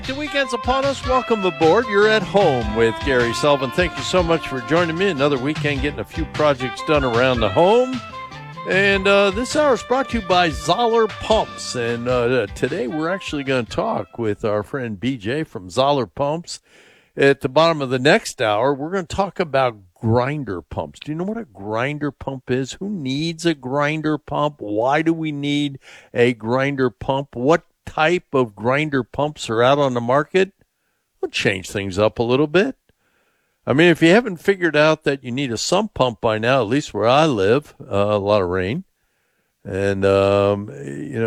The weekend's upon us. Welcome aboard. You're at home with Gary Sullivan. Thank you so much for joining me. Another weekend getting a few projects done around the home. And this hour is brought to you by Zoller Pumps. And today we're actually going to talk with our friend BJ from Zoller Pumps. At the bottom of the next hour, we're going to talk about grinder pumps. Do you know what a grinder pump is? Who needs a grinder pump? Why do we need a grinder pump? What type of grinder pumps are out on the market? We'll change things up a little bit. I mean, if you haven't figured out that you need a sump pump by now, at least where I live, a lot of rain. And,